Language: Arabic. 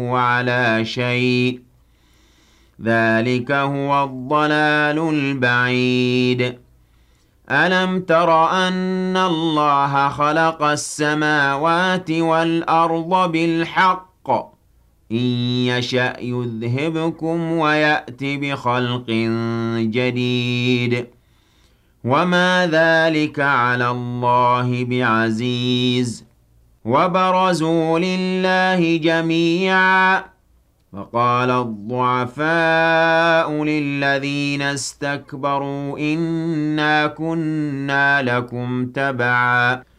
على شيء ذلك هو الضلال البعيد ألم تر أن الله خلق السماوات والأرض بالحق إن يشأ يذهبكم ويأت بخلق جديد وما ذلك على الله بعزيز وبرزوا لله جميعا فقال الضعفاء للذين استكبروا إنا كنا لكم تبعا